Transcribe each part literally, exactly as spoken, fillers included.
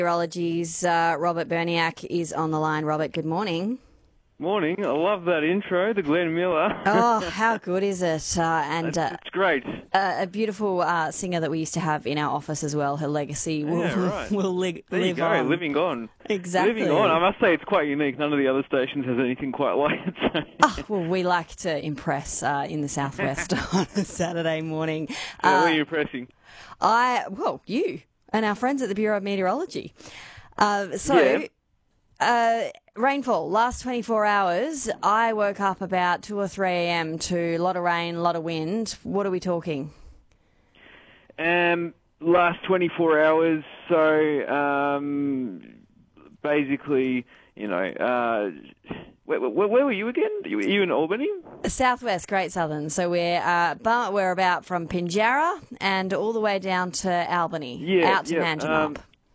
Meteorology's uh, Robert Berniak is on the line. Robert, good morning. Morning. I love that intro, the Glenn Miller. Oh, how good is it? Uh, and uh, it's great. uh, a beautiful uh, singer that we used to have in our office as well. Her legacy will, Yeah, right. will li- there live you go, on. living on. Exactly. Living on. I must say it's quite unique. None of the other stations has anything quite like it. So. Oh, well, we like to impress uh, in the southwest on a Saturday morning. Yeah, Uh, what are you impressing? I well, you and our friends at the Bureau of Meteorology. Uh, so. Yeah. Uh, rainfall, last twenty-four hours, I woke up about two or three a.m. to a lot of rain, a lot of wind. What are we talking? Um, last twenty-four hours, so um, basically, you know, uh, where, where, where were you again? You, were you in Albany? Southwest, Great Southern. So we're uh, bu- we're about from Pinjarra and all the way down to Albany, Yeah, out to yeah, Manjimup. um,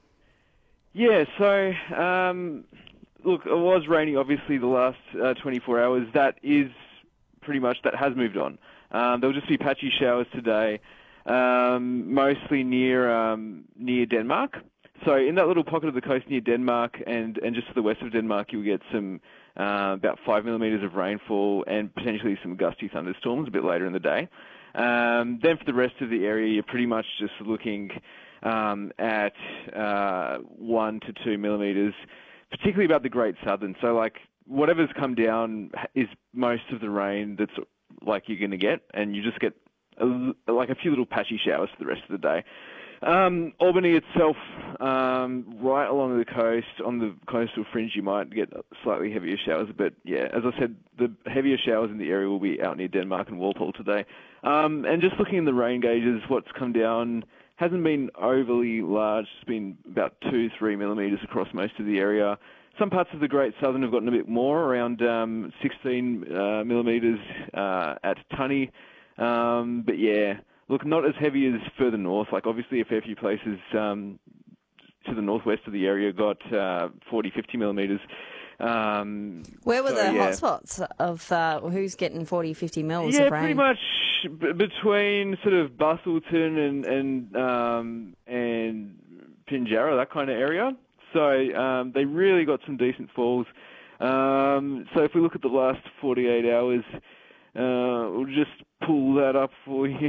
Yeah, so, um, look, it was raining, obviously, the last uh, twenty-four hours. That is pretty much, that has moved on. Um, there'll just be patchy showers today, um, mostly near um, near Denmark. So in that little pocket of the coast near Denmark and, and just to the west of Denmark, you'll get some uh, about five millimetres of rainfall and potentially some gusty thunderstorms a bit later in the day. Um, then for the rest of the area, you're pretty much just looking um, at uh, one to two millimetres, particularly about the Great Southern. So, like, whatever's come down is most of the rain that's like you're going to get, and you just get a, like a few little patchy showers for the rest of the day. Um, Albany itself, um, right along the coast, on the coastal fringe, you might get slightly heavier showers. But yeah, as I said, the heavier showers in the area will be out near Denmark and Walpole today. Um, and just looking in the rain gauges, what's come down hasn't been overly large. It's been about two, three millimetres across most of the area. Some parts of the Great Southern have gotten a bit more, around um, sixteen uh, millimetres uh, at Tunny. Um, but yeah. Look, not as heavy as further north. Like, obviously, a fair few places um, to the northwest of the area got uh, forty, fifty millimetres. Um, Where were so, the yeah. hotspots of uh, who's getting forty, fifty mils Yeah, of rain? pretty much b- between sort of Bustleton and and um, and Pinjarra, that kind of area. So um, they really got some decent falls. Um, so if we look at the last forty-eight hours, Uh, we'll just pull that up for you.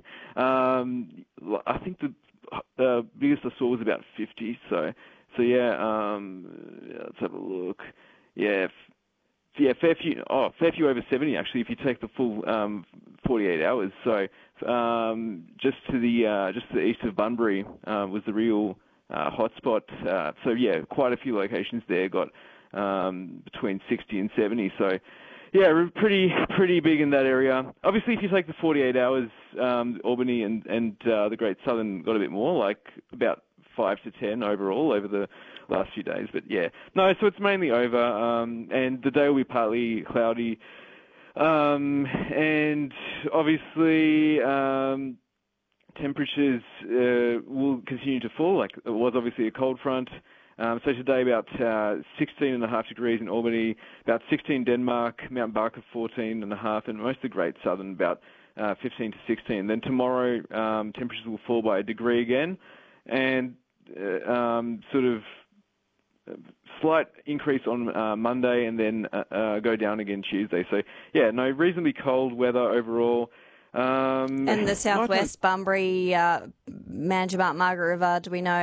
um, I think the uh, biggest I saw was about fifty. So, so yeah. Um, let's have a look. Yeah, f- yeah, fair few. Oh, fair few over seventy actually. If you take the full um, forty-eight hours. So, um, just to the uh, just to the east of Bunbury uh, was the real uh, hotspot. Uh, so yeah, quite a few locations there got um, between sixty and seventy. So. Yeah, we're pretty pretty big in that area. Obviously, if you take the forty-eight hours, um, Albany and, and uh, the Great Southern got a bit more, like about five to ten overall over the last few days. But yeah, no, so it's mainly over, um, and the day will be partly cloudy. Um, and obviously, um, temperatures uh, will continue to fall. Like, it was obviously a cold front. Um, so today about uh, sixteen and a half degrees in Albany, about sixteen Denmark, Mount Barker fourteen and a half, and most of the Great Southern about uh, fifteen to sixteen. Then tomorrow um, temperatures will fall by a degree again, and uh, um, sort of slight increase on uh, Monday, and then uh, uh, go down again Tuesday. So yeah, no, reasonably cold weather overall. Um, and the southwest, Bunbury, uh, Manjimup, Margaret River, do we know